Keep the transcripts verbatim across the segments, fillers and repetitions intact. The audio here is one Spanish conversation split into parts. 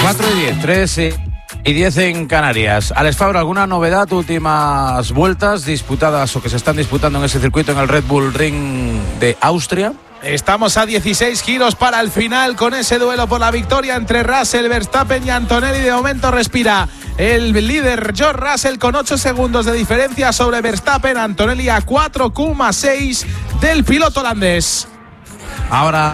cuatro y diez, tres y diez en Canarias. Alex Fabra, ¿alguna novedad? Últimas vueltas disputadas o que se están disputando en ese circuito en el Red Bull Ring de Austria. Estamos a dieciséis giros para el final con ese duelo por la victoria entre Russell, Verstappen y Antonelli. De momento respira el líder George Russell con ocho segundos de diferencia sobre Verstappen. Antonelli a cuatro coma seis del piloto holandés. Ahora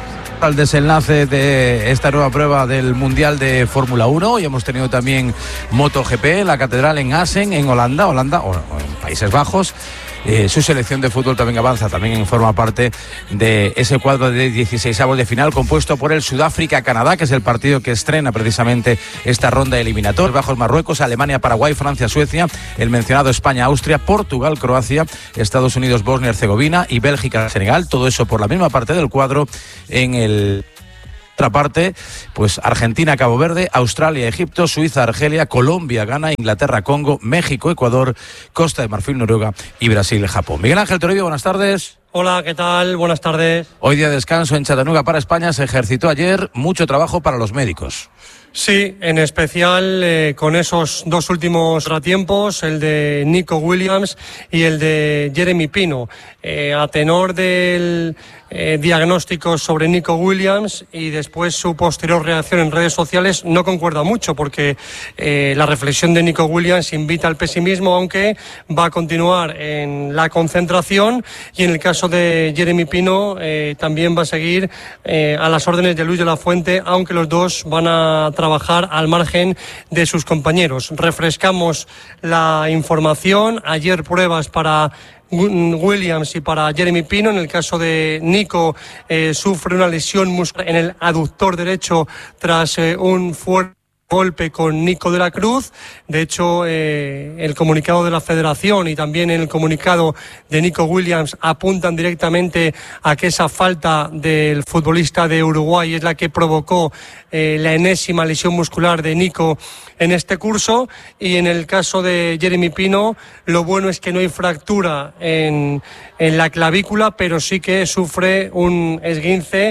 al desenlace de esta nueva prueba del Mundial de Fórmula uno. Y hemos tenido también MotoGP, la catedral en Assen, en Holanda, Holanda o en Países Bajos. Eh, su selección de fútbol también avanza, también forma parte de ese cuadro de dieciseisavos de final compuesto por el Sudáfrica-Canadá, que es el partido que estrena precisamente esta ronda eliminatoria. Bajos Marruecos, Alemania, Paraguay, Francia, Suecia, el mencionado España, Austria, Portugal, Croacia, Estados Unidos, Bosnia y Herzegovina y Bélgica, Senegal. Todo eso por la misma parte del cuadro. En el otra parte, pues Argentina, Cabo Verde, Australia, Egipto, Suiza, Argelia, Colombia, Ghana, Inglaterra, Congo, México, Ecuador, Costa de Marfil, Noruega y Brasil, Japón. Miguel Ángel Toribio, buenas tardes. Hola, ¿qué tal? Buenas tardes. Hoy día de descanso en Chattanooga para España. Se ejercitó ayer, mucho trabajo para los médicos. Sí, en especial eh, con esos dos últimos contratiempos, el de Nico Williams y el de Jeremy Pino. Eh, a tenor del eh, diagnóstico sobre Nico Williams y después su posterior reacción en redes sociales no concuerda mucho, porque eh, la reflexión de Nico Williams invita al pesimismo, aunque va a continuar en la concentración, y en el caso de Jeremy Pino eh, también va a seguir eh, a las órdenes de Luis de la Fuente, aunque los dos van a trabajar al margen de sus compañeros. Refrescamos la información. Ayer pruebas para Williams y para Jeremy Pino. En el caso de Nico, eh, sufre una lesión muscular en el aductor derecho tras eh, un fuerte golpe con Nico de la Cruz. De hecho, eh, el comunicado de la Federación y también el comunicado de Nico Williams apuntan directamente a que esa falta del futbolista de Uruguay es la que provocó eh, la enésima lesión muscular de Nico en este curso. Y en el caso de Jeremy Pino, lo bueno es que no hay fractura en, en la clavícula, pero sí que sufre un esguince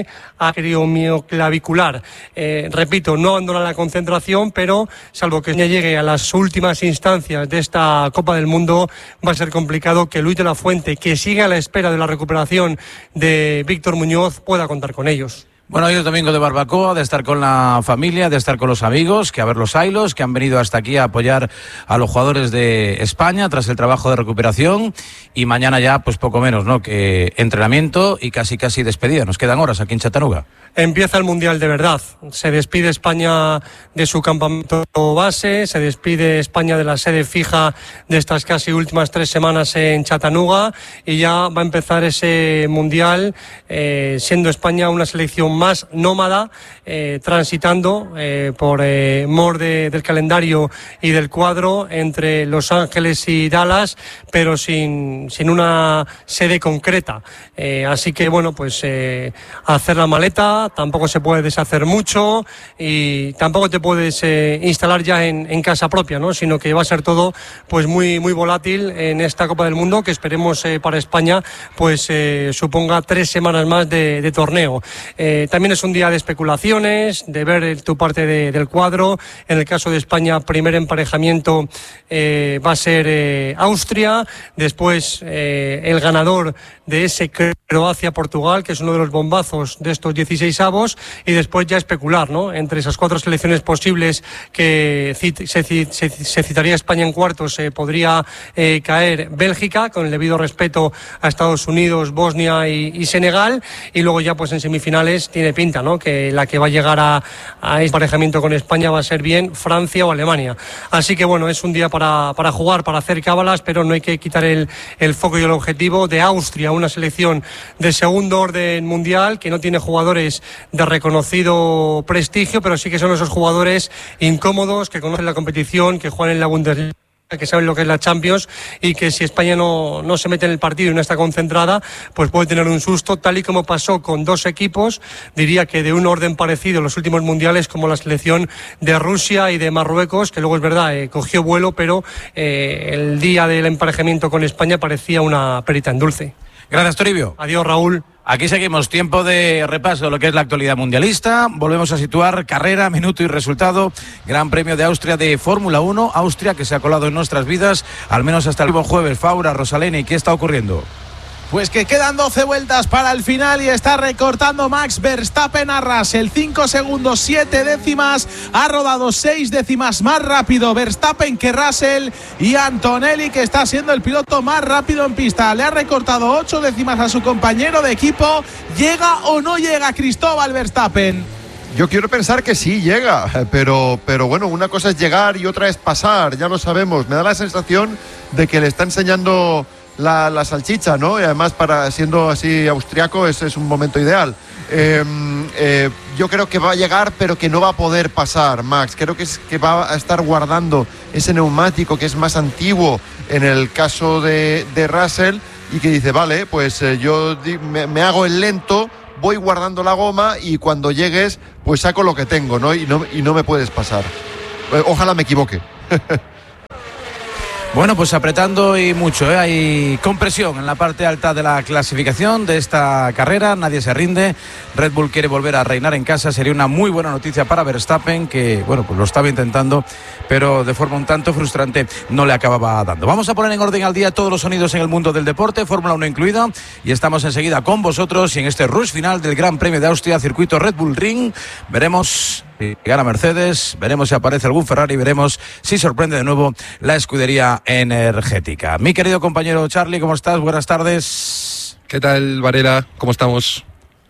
acromioclavicular. Eh, repito, no abandona la concentración, pero salvo que ya llegue a las últimas instancias de esta Copa del Mundo, va a ser complicado que Luis de la Fuente, que sigue a la espera de la recuperación de Víctor Muñoz, pueda contar con ellos. Bueno, hoy es domingo de barbacoa, de estar con la familia, de estar con los amigos, que a ver los ailos, que han venido hasta aquí a apoyar a los jugadores de España tras el trabajo de recuperación, y mañana ya pues poco menos, ¿no?, que entrenamiento y casi casi despedida. Nos quedan horas aquí en Chattanooga. Empieza el Mundial de verdad. Se despide España de su campamento base, se despide España de la sede fija de estas casi últimas tres semanas en Chattanooga, y ya va a empezar ese Mundial eh, siendo España una selección más nómada, eh, transitando eh, por eh, mor de, del calendario y del cuadro entre Los Ángeles y Dallas, pero sin, sin una sede concreta. Eh, así que bueno, pues eh, hacer la maleta, tampoco se puede deshacer mucho y tampoco te puedes eh, instalar ya en, en casa propia, ¿no?, sino que va a ser todo pues muy, muy volátil en esta Copa del Mundo, que esperemos eh, para España pues eh, suponga tres semanas más de, de torneo. Eh, También es un día de especulaciones, de ver tu parte de, del cuadro. En el caso de España, primer emparejamiento eh, va a ser eh, Austria, después eh, el ganador de ese Croacia-Portugal, que es uno de los bombazos de estos dieciseisavos, y después ya especular, ¿no?, entre esas cuatro selecciones posibles que cit- se, se, se citaría España en cuartos. Eh, podría eh, caer Bélgica, con el debido respeto a Estados Unidos, Bosnia y, y Senegal, y luego ya pues en semifinales tiene pinta, ¿no?, que la que va a llegar a, a este emparejamiento con España va a ser bien Francia o Alemania. Así que bueno, es un día para, para jugar, para hacer cábalas, pero no hay que quitar el, el foco y el objetivo de Austria, una selección de segundo orden mundial que no tiene jugadores de reconocido prestigio, pero sí que son esos jugadores incómodos, que conocen la competición, que juegan en la Bundesliga, que saben lo que es la Champions, y que si España no, no se mete en el partido y no está concentrada, pues puede tener un susto, tal y como pasó con dos equipos, diría que de un orden parecido en los últimos mundiales, como la selección de Rusia y de Marruecos, que luego es verdad, eh, cogió vuelo, pero eh, el día del emparejamiento con España parecía una perita en dulce. Gracias, Toribio. Adiós, Raúl. Aquí seguimos, tiempo de repaso de lo que es la actualidad mundialista. Volvemos a situar carrera, minuto y resultado. Gran Premio de Austria de Fórmula uno. Austria que se ha colado en nuestras vidas, al menos hasta el próximo jueves. Faura, Rosaleni, ¿qué está ocurriendo? Pues que quedan doce vueltas para el final y está recortando Max Verstappen a Russell. cinco segundos, siete décimas. Ha rodado seis décimas más rápido Verstappen que Russell. Y Antonelli, que está siendo el piloto más rápido en pista, le ha recortado ocho décimas a su compañero de equipo. ¿Llega o no llega Cristóbal Verstappen? Yo quiero pensar que sí llega, pero, pero bueno, una cosa es llegar y otra es pasar, ya lo sabemos. Me da la sensación de que le está enseñando La, la salchicha, ¿no? Y además, para siendo así austriaco, ese es un momento ideal. Eh, eh, yo creo que va a llegar, pero que no va a poder pasar, Max. Creo que, es, que va a estar guardando ese neumático que es más antiguo en el caso de, de Russell, y que dice, vale, pues eh, yo di, me, me hago el lento, voy guardando la goma y cuando llegues, pues saco lo que tengo, ¿no? Y no, y no me puedes pasar. Eh, ojalá me equivoque. Bueno, pues apretando y mucho, ¿eh? Hay compresión en la parte alta de la clasificación de esta carrera, nadie se rinde. Red Bull quiere volver a reinar en casa, sería una muy buena noticia para Verstappen, que bueno, pues lo estaba intentando, pero de forma un tanto frustrante no le acababa dando. Vamos a poner en orden al día todos los sonidos en el mundo del deporte, Fórmula uno incluida, y estamos enseguida con vosotros y en este rush final del Gran Premio de Austria, circuito Red Bull Ring. Veremos si gana Mercedes, veremos si aparece algún Ferrari, veremos si sorprende de nuevo la escudería energética. Mi querido compañero Charlie, ¿cómo estás? Buenas tardes. ¿Qué tal, Varela? ¿Cómo estamos?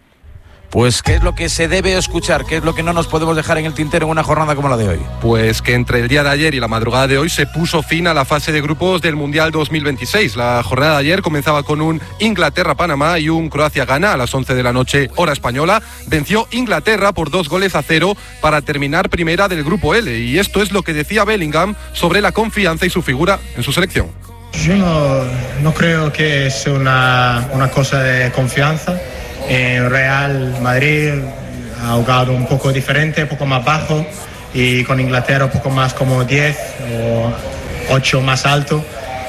Pues, ¿qué es lo que se debe escuchar? ¿Qué es lo que no nos podemos dejar en el tintero en una jornada como la de hoy? Pues que entre el día de ayer y la madrugada de hoy se puso fin a la fase de grupos del Mundial dos mil veintiséis. La jornada de ayer comenzaba con un Inglaterra-Panamá y un Croacia-Ghana a las once de la noche, hora española. Venció Inglaterra por dos goles a cero para terminar primera del grupo L. Y esto es lo que decía Bellingham sobre la confianza y su figura en su selección. Yo no, no creo que es una, una cosa de confianza. En Real Madrid ha jugado un poco diferente, un poco más bajo, y con Inglaterra un poco más como diez o ocho más alto.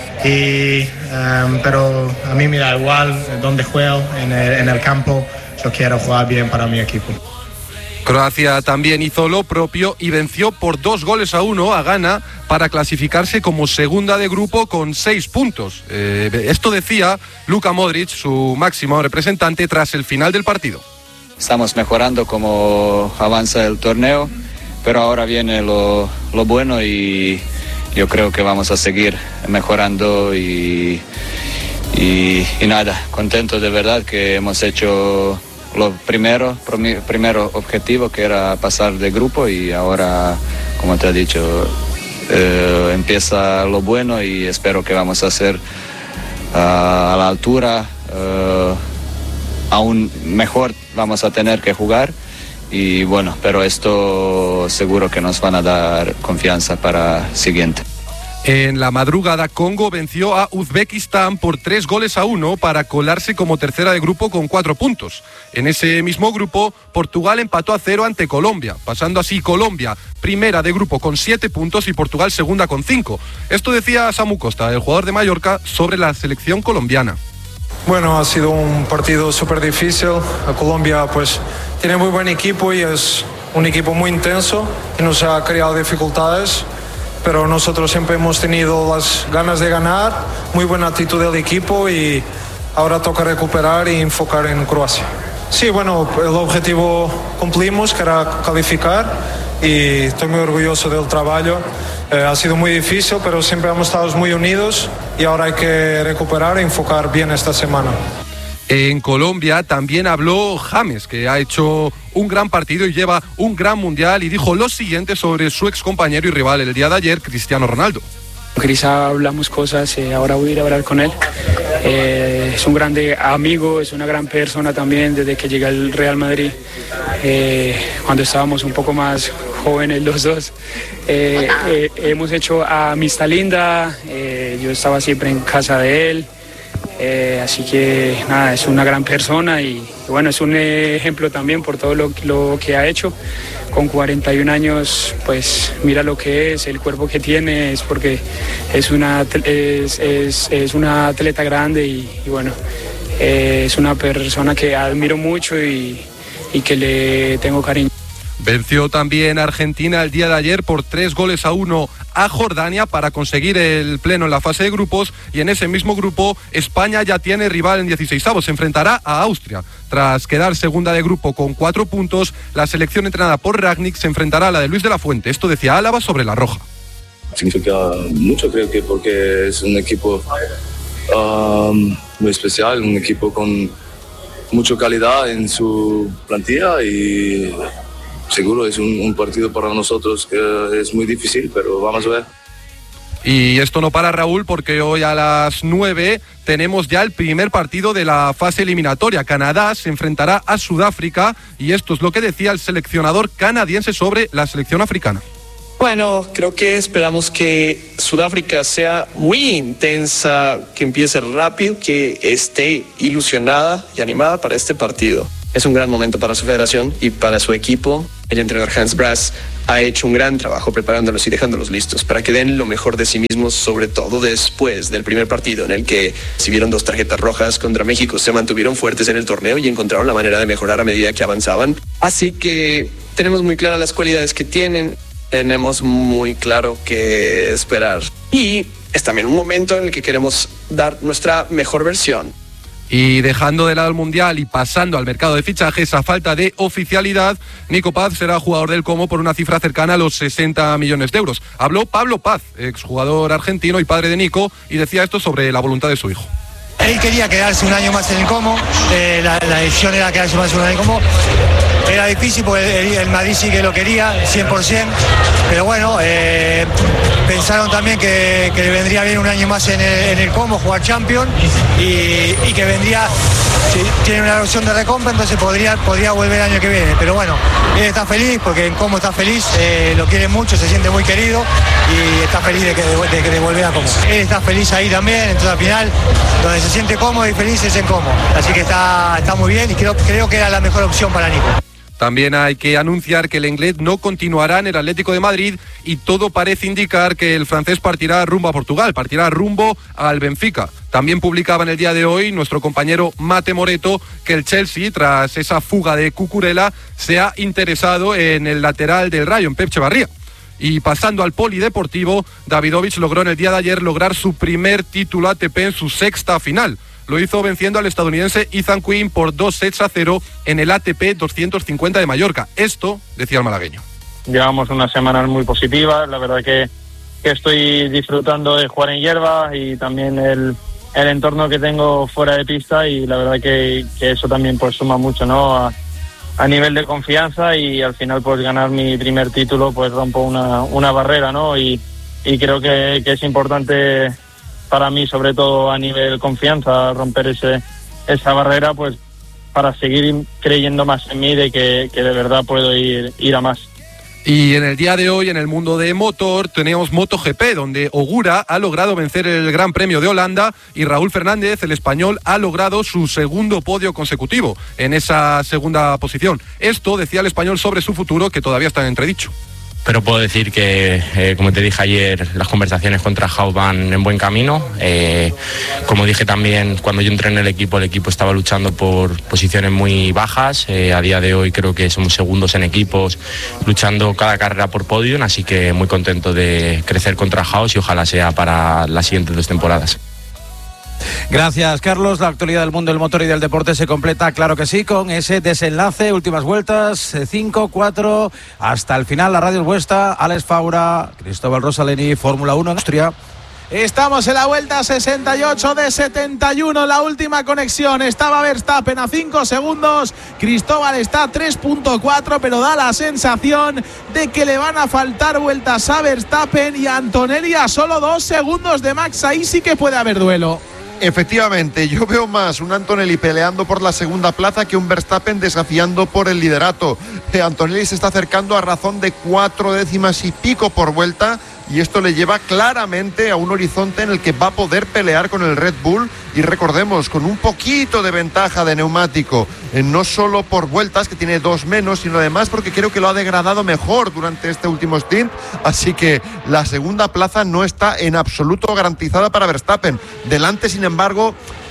Y, um, pero a mí me da igual dónde juego en el, en el campo, yo quiero jugar bien para mi equipo. Croacia también hizo lo propio y venció por dos goles a uno a Ghana para clasificarse como segunda de grupo con seis puntos. Eh, esto decía Luka Modric, su máximo representante, tras el final del partido. Estamos mejorando como avanza el torneo, pero ahora viene lo, lo bueno y yo creo que vamos a seguir mejorando y, y, y nada, contento de verdad que hemos hecho lo primero, primero objetivo, que era pasar de grupo, y ahora, como te he dicho, eh, empieza lo bueno y espero que vamos a ser uh, a la altura, uh, aún mejor vamos a tener que jugar, y bueno, pero esto seguro que nos van a dar confianza para el siguiente. En la madrugada, Congo venció a Uzbekistán por tres goles a uno para colarse como tercera de grupo con cuatro puntos. En ese mismo grupo, Portugal empató a cero ante Colombia, pasando así Colombia primera de grupo con siete puntos y Portugal segunda con cinco. Esto decía Samu Costa, el jugador de Mallorca, sobre la selección colombiana. Bueno, ha sido un partido súper difícil. Colombia pues tiene muy buen equipo y es un equipo muy intenso que nos ha creado dificultades. Pero nosotros siempre hemos tenido las ganas de ganar, muy buena actitud del equipo, y ahora toca recuperar y enfocar en Croacia. Sí, bueno, el objetivo cumplimos, que era calificar, y estoy muy orgulloso del trabajo. Eh, ha sido muy difícil, pero siempre hemos estado muy unidos y ahora hay que recuperar e enfocar bien esta semana. En Colombia también habló James, que ha hecho un gran partido y lleva un gran mundial, y dijo lo siguiente sobre su ex compañero y rival el día de ayer, Cristiano Ronaldo. Cris, hablamos cosas, eh, ahora voy a ir a hablar con él. Eh, es un grande amigo, es una gran persona también desde que llegué al Real Madrid, eh, cuando estábamos un poco más jóvenes los dos. Eh, eh, hemos hecho amistad linda, eh, yo estaba siempre en casa de él. Eh, así que nada, es una gran persona y, y bueno, es un ejemplo también por todo lo, lo que ha hecho. Con cuarenta y un años, pues mira lo que es, el cuerpo que tiene, es porque es una, es, es, es una atleta grande y, y bueno, eh, es una persona que admiro mucho y, y que le tengo cariño. Venció también Argentina el día de ayer por tres goles a uno a Jordania para conseguir el pleno en la fase de grupos, y en ese mismo grupo España ya tiene rival en dieciseisavos, se enfrentará a Austria. Tras quedar segunda de grupo con cuatro puntos, la selección entrenada por Rangnick se enfrentará a la de Luis de la Fuente. Esto decía Álava sobre La Roja. Significa mucho, creo que porque es un equipo um, muy especial, un equipo con mucha calidad en su plantilla y seguro es un, un partido para nosotros que es muy difícil, pero vamos a ver. Y esto no para, Raúl, porque hoy a las nueve tenemos ya el primer partido de la fase eliminatoria. Canadá se enfrentará a Sudáfrica y esto es lo que decía el seleccionador canadiense sobre la selección africana. Bueno, creo que esperamos que Sudáfrica sea muy intensa, que empiece rápido, que esté ilusionada y animada para este partido. Es un gran momento para su federación y para su equipo. El entrenador Hans Brass ha hecho un gran trabajo preparándolos y dejándolos listos para que den lo mejor de sí mismos, sobre todo después del primer partido en el que, si vieron dos tarjetas rojas contra México, se mantuvieron fuertes en el torneo y encontraron la manera de mejorar a medida que avanzaban. Así que tenemos muy claras las cualidades que tienen, tenemos muy claro qué esperar. Y es también un momento en el que queremos dar nuestra mejor versión. Y dejando de lado el Mundial y pasando al mercado de fichajes, a falta de oficialidad, Nico Paz será jugador del Como por una cifra cercana a los sesenta millones de euros. Habló Pablo Paz, exjugador argentino y padre de Nico, y decía esto sobre la voluntad de su hijo. Él quería quedarse un año más en el Como, eh, la, la decisión era quedarse más un año en el Como. Era difícil porque el, el Madrid sí que lo quería, cien por ciento, pero bueno, eh, pensaron también que, que le vendría bien un año más en el, en el Como, jugar Champions, y, y que vendría, si tiene una opción de recompra, entonces podría, podría volver el año que viene. Pero bueno, él está feliz porque en Como está feliz, eh, lo quiere mucho, se siente muy querido y está feliz de que de, de, de volver a Como. Él está feliz ahí también, entonces al final, donde se siente cómodo y feliz es en Como. Así que está, está muy bien y creo, creo que era la mejor opción para Nico. También hay que anunciar que el inglés no continuará en el Atlético de Madrid y todo parece indicar que el francés partirá rumbo a Portugal, partirá rumbo al Benfica. También publicaba en el día de hoy nuestro compañero Mate Moreto que el Chelsea, tras esa fuga de Cucurella, se ha interesado en el lateral del Rayo, en Pep Chavarría. Y pasando al polideportivo, Davidovich logró en el día de ayer lograr su primer título A T P en su sexta final. Lo hizo venciendo al estadounidense Ethan Quinn por dos sets a cero en el A T P doscientos cincuenta de Mallorca. Esto decía el malagueño. Llevamos unas semanas muy positivas, la verdad que, que estoy disfrutando de jugar en hierba y también el, el entorno que tengo fuera de pista, y la verdad que, que eso también pues suma mucho, ¿no? A, a nivel de confianza, y al final pues ganar mi primer título pues rompo una, una barrera, ¿no? Y, y creo que, que es importante para mí, sobre todo a nivel confianza, romper ese esa barrera, pues para seguir creyendo más en mí de que, que de verdad puedo ir, ir a más. Y en el día de hoy, en el mundo de motor, tenemos MotoGP, donde Ogura ha logrado vencer el Gran Premio de Holanda y Raúl Fernández, el español, ha logrado su segundo podio consecutivo en esa segunda posición. Esto decía el español sobre su futuro, que todavía está en entredicho. Pero puedo decir que, eh, como te dije ayer, las conversaciones contra Haus van en buen camino. Eh, como dije también, cuando yo entré en el equipo, el equipo estaba luchando por posiciones muy bajas. Eh, a día de hoy creo que somos segundos en equipos, luchando cada carrera por podium, así que muy contento de crecer contra Haus y ojalá sea para las siguientes dos temporadas. Gracias, Carlos. La actualidad del mundo del motor y del deporte se completa, claro que sí, con ese desenlace, últimas vueltas, cinco, cuatro, hasta el final. La radio es vuestra, Alex Faura, Cristóbal Rosaleni, Fórmula uno en Austria. Estamos en la vuelta sesenta y ocho de setenta y uno, la última conexión. Estaba Verstappen a cinco segundos, Cristóbal está a tres punto cuatro, pero da la sensación de que le van a faltar vueltas a Verstappen y a Antonelli a solo dos segundos de Max. Ahí sí que puede haber duelo. Efectivamente, yo veo más un Antonelli peleando por la segunda plaza que un Verstappen desafiando por el liderato. Eh, Antonelli se está acercando a razón de cuatro décimas y pico por vuelta, y esto le lleva claramente a un horizonte en el que va a poder pelear con el Red Bull, y recordemos, con un poquito de ventaja de neumático, eh, no solo por vueltas, que tiene dos menos, sino además porque creo que lo ha degradado mejor durante este último stint, así que la segunda plaza no está en absoluto garantizada para Verstappen. Delante, sin embargo,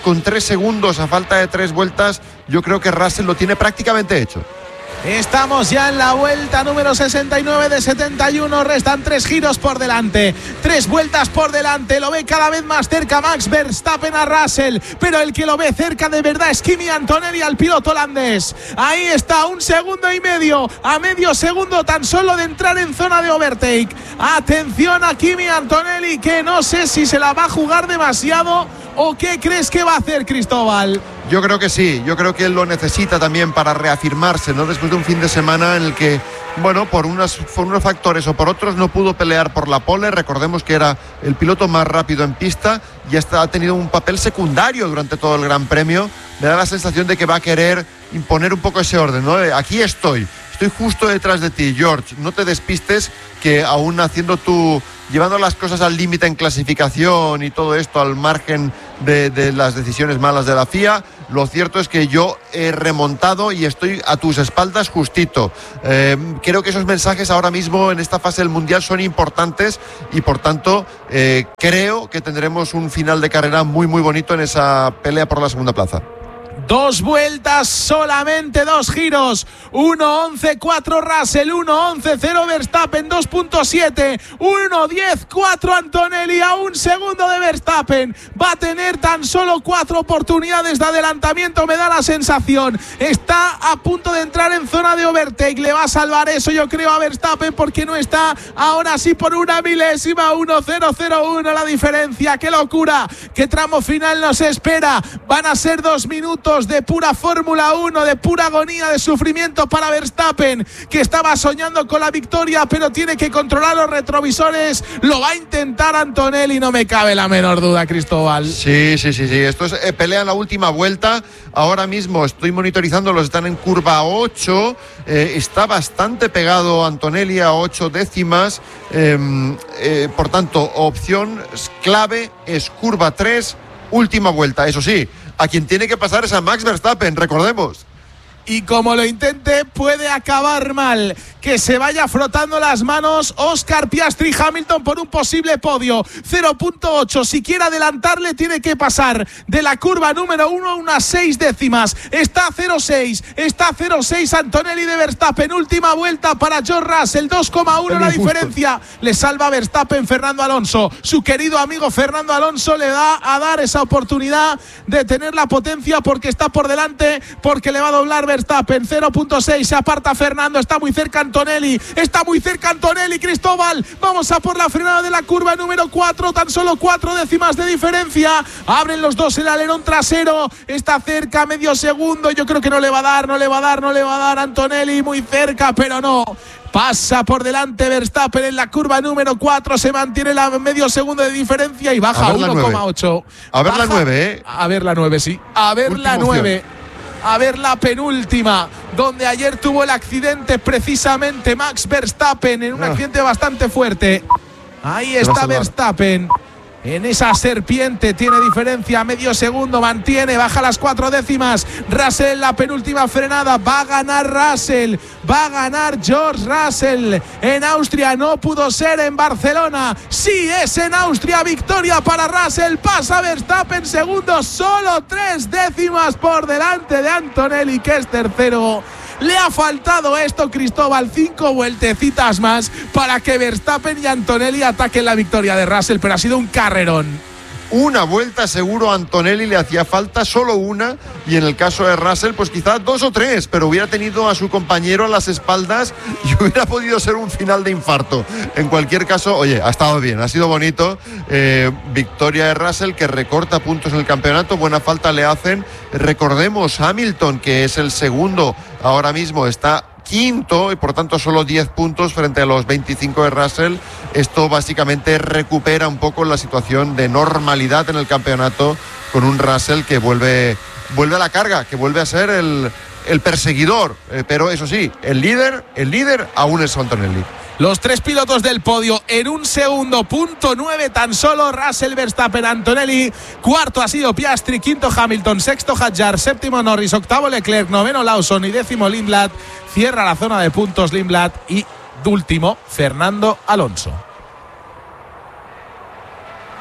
con tres segundos a falta de tres vueltas, yo creo que Russell lo tiene prácticamente hecho. Estamos ya en la vuelta número sesenta y nueve de setenta y uno. Restan tres giros por delante, tres vueltas por delante. Lo ve cada vez más cerca Max Verstappen a Russell, pero el que lo ve cerca de verdad es Kimi Antonelli, al piloto holandés. Ahí está, un segundo y medio, a medio segundo tan solo de entrar en zona de overtake. Atención a Kimi Antonelli, que no sé si se la va a jugar demasiado o qué crees que va a hacer, Cristóbal. Yo creo que sí, yo creo que él lo necesita también para reafirmarse, ¿no? Después de un fin de semana en el que, bueno, por, unas, por unos factores o por otros no pudo pelear por la pole. Recordemos que era el piloto más rápido en pista y hasta ha tenido un papel secundario durante todo el Gran Premio. Me da la sensación de que va a querer imponer un poco ese orden, ¿no? Aquí estoy, estoy justo detrás de ti, George. No te despistes, que aún haciendo tu, llevando las cosas al límite en clasificación y todo esto al margen de, de las decisiones malas de la F I A, lo cierto es que yo he remontado y estoy a tus espaldas justito. Eh, creo que esos mensajes ahora mismo en esta fase del Mundial son importantes y por tanto eh, creo que tendremos un final de carrera muy muy bonito en esa pelea por la segunda plaza. Dos vueltas, solamente dos giros. uno once cuatro Russell, uno once cero Verstappen, dos punto siete, uno diez cuatro Antonelli, a un segundo de Verstappen. Va a tener tan solo cuatro oportunidades de adelantamiento, me da la sensación. Está a punto de entrar en zona de overtake. Le va a salvar eso, yo creo, a Verstappen, porque no está ahora sí por una milésima. Uno cero cero uno la diferencia. ¡Qué locura! ¡Qué tramo final nos espera! Van a ser dos minutos de pura Fórmula uno, de pura agonía, de sufrimiento para Verstappen, que estaba soñando con la victoria, pero tiene que controlar los retrovisores. Lo va a intentar Antonelli, no me cabe la menor duda, Cristóbal. Sí, sí, sí, sí. Esto es eh, pelea en la última vuelta. Ahora mismo estoy monitorizando, los están en curva ocho. Eh, está bastante pegado Antonelli a ocho décimas. Eh, eh, por tanto, opción clave es curva tres, última vuelta. Eso sí, a quien tiene que pasar es a Max Verstappen, recordemos. Y como lo intente, puede acabar mal. Que se vaya frotando las manos Oscar Piastri Hamilton por un posible podio. cero punto ocho, si quiere adelantarle tiene que pasar de la curva número uno a unas seis décimas. Está cero seis, está cero seis Antonelli de Verstappen. Última vuelta para George Russell, dos coma uno la diferencia. Le salva Verstappen Fernando Alonso. Su querido amigo Fernando Alonso le da a dar esa oportunidad de tener la potencia, porque está por delante, porque le va a doblar Verstappen. Cero punto seis, se aparta Fernando, está muy cerca Antonelli, está muy cerca Antonelli, Cristóbal. Vamos a por la frenada de la curva número cuatro, tan solo cuatro décimas de diferencia. Abren los dos el alerón trasero, está cerca, medio segundo. Yo creo que no le va a dar, no le va a dar, no le va a dar Antonelli, muy cerca, pero no. Pasa por delante Verstappen en la curva número cuatro, se mantiene la medio segundo de diferencia y baja a uno coma ocho. A ver baja, la nueve, ¿eh? A ver la nueve, sí. A ver Última la nueve. Opción. A ver la penúltima, donde ayer tuvo el accidente precisamente Max Verstappen, en un ah. accidente bastante fuerte. Ahí está Verstappen. En esa serpiente tiene diferencia, medio segundo, mantiene, baja las cuatro décimas. Russell en la penúltima frenada, va a ganar Russell, va a ganar George Russell. En Austria no pudo ser, en Barcelona sí es en Austria. Victoria para Russell, pasa Verstappen segundo, solo tres décimas por delante de Antonelli, que es tercero. Le ha faltado esto, Cristóbal, cinco vueltecitas más para que Verstappen y Antonelli ataquen la victoria de Russell, pero ha sido un carrerón. Una vuelta seguro a Antonelli le hacía falta, solo una, y en el caso de Russell pues quizás dos o tres, pero hubiera tenido a su compañero a las espaldas y hubiera podido ser un final de infarto. En cualquier caso, oye, ha estado bien, ha sido bonito. Eh, victoria de Russell, que recorta puntos en el campeonato, buena falta le hacen. Recordemos, Hamilton, que es el segundo ahora mismo, está quinto y por tanto solo diez puntos frente a los veinticinco de Russell. Esto básicamente recupera un poco la situación de normalidad en el campeonato, con un Russell que vuelve, vuelve a la carga, que vuelve a ser el, el perseguidor, eh, pero eso sí, el líder, el líder aún es Antonelli. Los tres pilotos del podio en un segundo, punto nueve tan solo. Russell, Verstappen, Antonelli. Cuarto ha sido Piastri, quinto Hamilton, sexto Hadjar, séptimo Norris, octavo Leclerc, noveno Lawson y décimo Lindblad. Cierra la zona de puntos Lindblad y último Fernando Alonso. Pues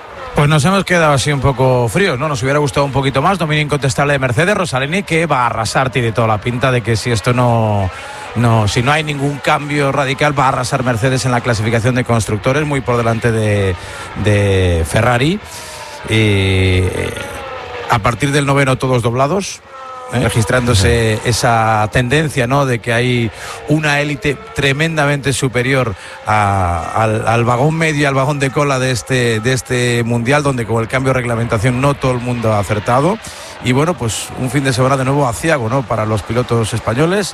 Pues nos hemos quedado así un poco fríos, ¿no? Nos hubiera gustado un poquito más. Dominio incontestable de Mercedes, Rosaleni, que va a arrasar, tiene toda la pinta de que si esto no, no, si no hay ningún cambio radical, va a arrasar Mercedes en la clasificación de constructores, muy por delante de, de Ferrari. Y a partir del noveno todos doblados. ¿Eh? Registrándose esa tendencia, ¿no?, de que hay una élite tremendamente superior a, al, al vagón medio y al vagón de cola de este, de este mundial, donde con el cambio de reglamentación no todo el mundo ha acertado. Y bueno, pues un fin de semana de nuevo aciago, ¿no?, para los pilotos españoles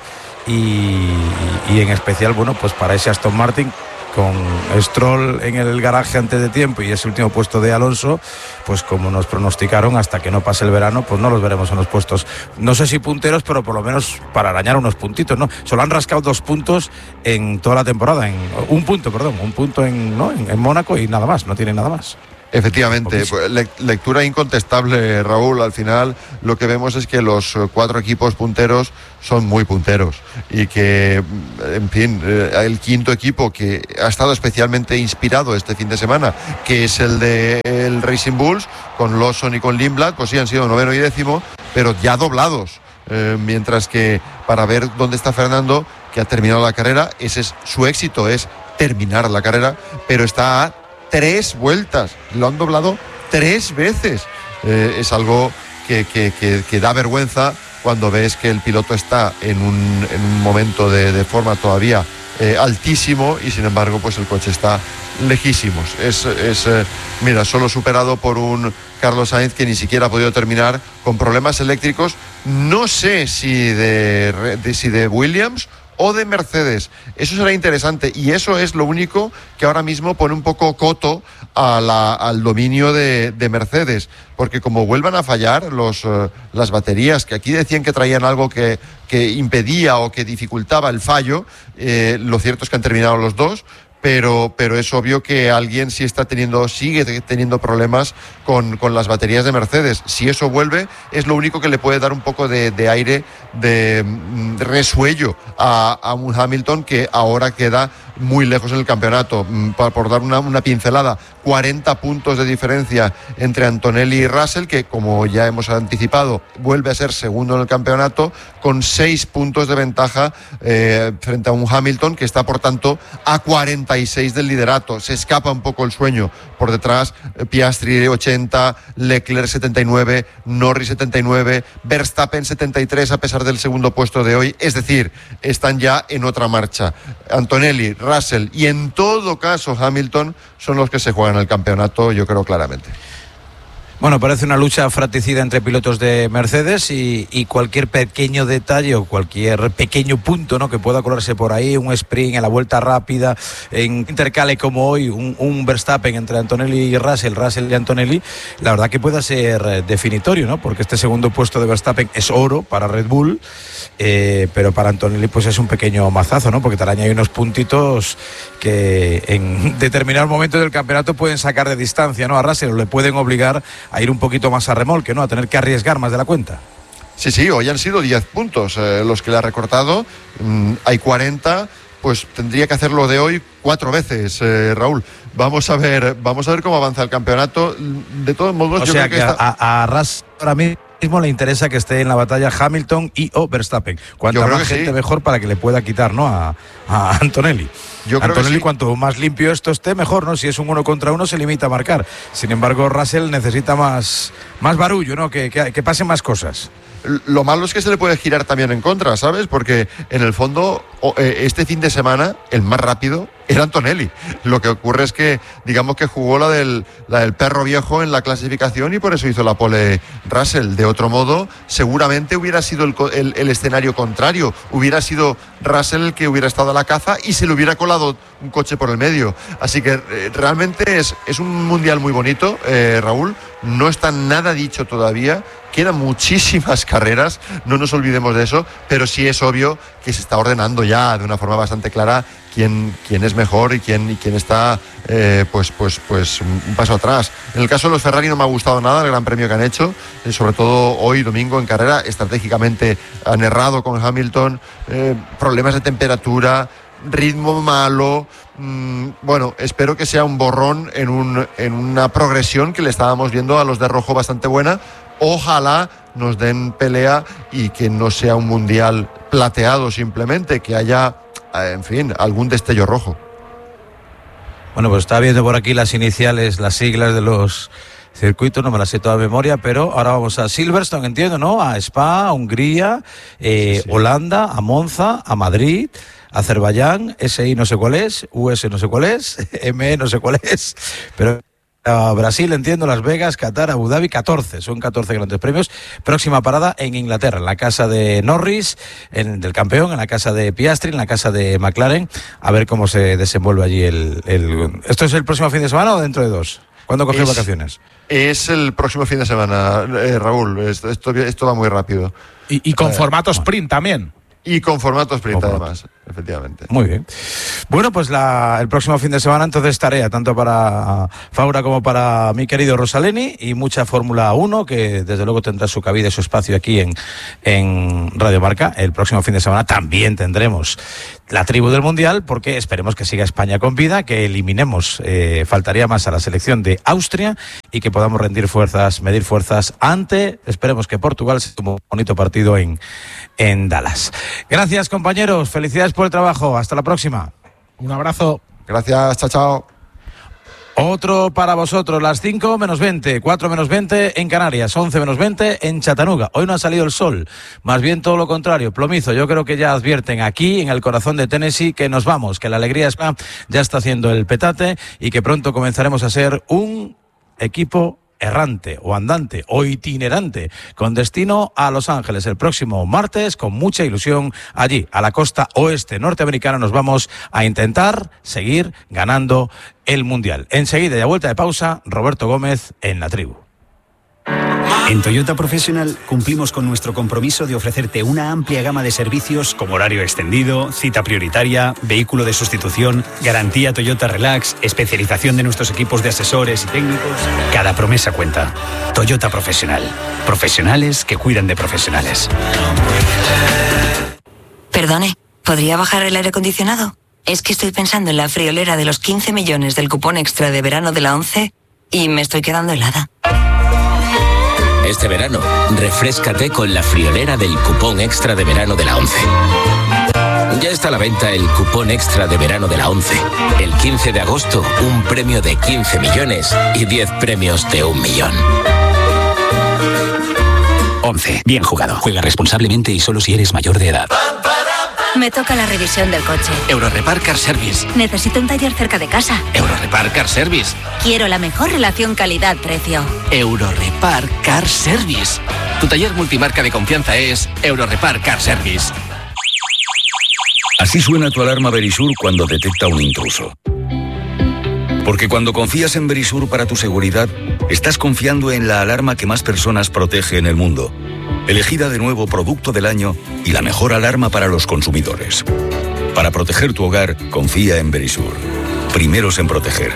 y, y en especial, bueno, pues para ese Aston Martin, con Stroll en el garaje antes de tiempo y ese último puesto de Alonso, pues como nos pronosticaron, hasta que no pase el verano, pues no los veremos en los puestos, no sé si punteros, pero por lo menos para arañar unos puntitos, ¿no? Solo han rascado dos puntos en toda la temporada, en un punto, perdón, un punto en, ¿no?, en, en Mónaco y nada más, no tienen nada más. Efectivamente, le lectura incontestable, Raúl. Al final lo que vemos es que los cuatro equipos punteros son muy punteros y que, en fin, el quinto equipo que ha estado especialmente inspirado este fin de semana, que es el de el Racing Bulls, con Lawson y con Lindblad, pues sí han sido noveno y décimo, pero ya doblados. Eh, mientras que para ver dónde está Fernando, que ha terminado la carrera, ese es su éxito, es terminar la carrera, pero está a tres vueltas, lo han doblado tres veces. Eh, es algo que, que, que, que da vergüenza cuando ves que el piloto está en un, en un momento de, de forma todavía eh, altísimo y sin embargo pues el coche está lejísimos. Es, es eh, mira, solo superado por un Carlos Sainz que ni siquiera ha podido terminar, con problemas eléctricos, no sé si de, de, si de Williams o de Mercedes. Eso será interesante y eso es lo único que ahora mismo pone un poco coto a la, al dominio de, de Mercedes, porque como vuelvan a fallar los, uh, las baterías, que aquí decían que traían algo que, que impedía o que dificultaba el fallo, eh, lo cierto es que han terminado los dos. Pero, pero es obvio que alguien sí está teniendo, sigue teniendo problemas con, con las baterías de Mercedes. Si eso vuelve, es lo único que le puede dar un poco de, de aire, de, de resuello a, a un Hamilton que ahora queda muy lejos en el campeonato. Por, por dar una, una pincelada, cuarenta puntos de diferencia entre Antonelli y Russell, que como ya hemos anticipado, vuelve a ser segundo en el campeonato, con seis puntos de ventaja eh, frente a un Hamilton que está, por tanto, a cuarenta y seis del liderato. Se escapa un poco el sueño. Por detrás, Piastri ochenta, Leclerc setenta y nueve, Norris setenta y nueve, Verstappen setenta y tres a pesar del segundo puesto de hoy. Es decir, están ya en otra marcha. Antonelli, Russell y en todo caso Hamilton son los que se juegan el campeonato, yo creo claramente. Bueno, parece una lucha fratricida entre pilotos de Mercedes y, y cualquier pequeño detalle o cualquier pequeño punto, ¿no?, que pueda colarse por ahí, un sprint en la vuelta rápida, en intercale como hoy, un, un Verstappen entre Antonelli y Russell, Russell y Antonelli, la verdad que pueda ser definitorio, ¿no?, porque este segundo puesto de Verstappen es oro para Red Bull, eh, pero para Antonelli pues es un pequeño mazazo, ¿no?, porque te araña ahí unos puntitos que en determinados momentos del campeonato pueden sacar de distancia, ¿no?, a Russell, o le pueden obligar a ir un poquito más a remolque, ¿no?, a tener que arriesgar más de la cuenta. Sí, sí, hoy han sido diez puntos eh, los que le ha recortado, mm, hay cuarenta, pues tendría que hacerlo de hoy cuatro veces, eh, Raúl. Vamos a ver, vamos a ver cómo avanza el campeonato. De todos modos, o yo sea creo que, que está... a, a Russell ahora mismo le interesa que esté en la batalla Hamilton y o Verstappen. Cuanta más gente sí, mejor para que le pueda quitar, ¿no?, a, a Antonelli. Yo creo Antonelli, que sí. Cuanto más limpio esto esté, mejor, ¿no? Si es un uno contra uno, se limita a marcar. Sin embargo, Russell necesita más, más barullo, ¿no?, que, que, que pasen más cosas. Lo malo es que se le puede girar también en contra, ¿sabes? Porque en el fondo, este fin de semana, el más rápido era Antonelli. Lo que ocurre es que, digamos que jugó la del, la del perro viejo en la clasificación y por eso hizo la pole Russell. De otro modo, seguramente hubiera sido el, el, el escenario contrario. Hubiera sido Russell el que hubiera estado a la caza y se le hubiera colado un coche por el medio. Así que eh, realmente es, es un mundial muy bonito, eh, Raúl. No está nada dicho todavía. Quedan muchísimas carreras, no nos olvidemos de eso, pero sí es obvio que se está ordenando ya de una forma bastante clara quién, quién es mejor y quién, y quién está eh, pues, pues, pues un paso atrás. En el caso de los Ferrari no me ha gustado nada el gran premio que han hecho, eh, sobre todo hoy domingo en carrera. Estratégicamente han errado con Hamilton, eh, problemas de temperatura. ritmo malo. Mmm, bueno, espero que sea un borrón en, un, en una progresión que le estábamos viendo a los de rojo bastante buena. Ojalá nos den pelea y que no sea un mundial plateado simplemente, que haya, en fin, algún destello rojo. Bueno, pues estaba viendo por aquí las iniciales, las siglas de los circuitos, no me las sé toda memoria, pero ahora vamos a Silverstone, entiendo, ¿no? A Spa, a Hungría, eh, sí, sí. Holanda, a Monza, a Madrid, a Azerbaiyán, S I no sé cuál es, U S no sé cuál es, M E no sé cuál es, pero... a Brasil, entiendo, Las Vegas, Qatar, Abu Dhabi, catorce, son catorce grandes premios. Próxima parada en Inglaterra, en la casa de Norris, en, del campeón, en la casa de Piastri, en la casa de McLaren, a ver cómo se desenvuelve allí el... el... ¿Esto es el próximo fin de semana o dentro de dos? ¿Cuándo coges vacaciones? Es el próximo fin de semana, eh, Raúl, esto, esto, esto va muy rápido. Y, y con eh, formato sprint también. Y con formato sprint además, efectivamente. Muy bien. Bueno, pues la, el próximo fin de semana entonces tarea, tanto para Faura como para mi querido Rosaleni, y mucha Fórmula uno, que desde luego tendrá su cabida y su espacio aquí en, en Radio Marca. El próximo fin de semana también tendremos la tribu del Mundial, porque esperemos que siga España con vida, que eliminemos, eh, faltaría más a la selección de Austria, y que podamos rendir fuerzas, medir fuerzas ante, esperemos que Portugal sea un bonito partido en, en Dallas. Gracias, compañeros, felicidades por el trabajo, hasta la próxima. Un abrazo. Gracias, chao, chao. Otro para vosotros, las cinco menos veinte, cuatro menos veinte en Canarias, once menos veinte en Chattanooga. Hoy no ha salido el sol, más bien todo lo contrario, plomizo. Yo creo que ya advierten aquí, en el corazón de Tennessee, que nos vamos, que la alegría ya está haciendo el petate y que pronto comenzaremos a ser un equipo errante o andante o itinerante con destino a Los Ángeles el próximo martes, con mucha ilusión allí a la costa oeste norteamericana. Nos vamos a intentar seguir ganando el Mundial. Enseguida y a vuelta de pausa, Roberto Gómez en la tribu. En Toyota Professional cumplimos con nuestro compromiso de ofrecerte una amplia gama de servicios como horario extendido, cita prioritaria, vehículo de sustitución, garantía Toyota Relax, especialización de nuestros equipos de asesores y técnicos. Cada promesa cuenta. Toyota Professional. Profesionales que cuidan de profesionales. Perdone, ¿podría bajar el aire acondicionado? Es que estoy pensando en la friolera de los quince millones del cupón extra de verano de la ONCE y me estoy quedando helada. Este verano, refréscate con la friolera del cupón extra de verano de la ONCE. Ya está a la venta el cupón extra de verano de la ONCE. El quince de agosto, un premio de quince millones y diez premios de un millón. ONCE. Bien jugado. Juega responsablemente y solo si eres mayor de edad. Me toca la revisión del coche. Eurorepar Car Service. Necesito un taller cerca de casa. Eurorepar Car Service. Quiero la mejor relación calidad-precio. Eurorepar Car Service. Tu taller multimarca de confianza es Eurorepar Car Service. Así suena tu alarma Verisur cuando detecta un intruso. Porque cuando confías en Verisur para tu seguridad, estás confiando en la alarma que más personas protege en el mundo. Elegida de nuevo Producto del Año y la mejor alarma para los consumidores. Para proteger tu hogar, confía en Verisur. Primeros en proteger.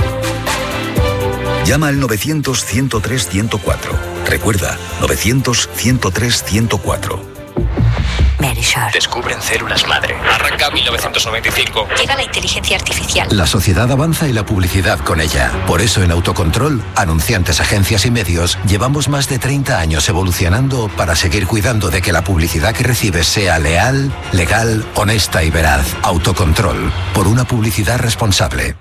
Llama al novecientos, ciento tres, ciento cuatro. Recuerda, novecientos, ciento tres, ciento cuatro. Verisur. Descubren células madre. Arranca mil novecientos noventa y cinco. Llega la inteligencia artificial. La sociedad avanza y la publicidad con ella. Por eso en Autocontrol, anunciantes, agencias y medios, llevamos más de treinta años evolucionando para seguir cuidando de que la publicidad que recibes sea leal, legal, honesta y veraz. Autocontrol. Por una publicidad responsable.